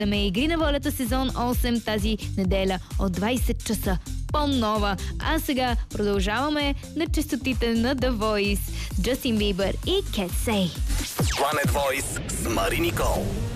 Игри на волята сезон 8 тази неделя от 20 часа. По-нова. А сега продължаваме на честотите на The Voice. Джастин Бибър и Can't Say. Planet Voice с Мари Никол.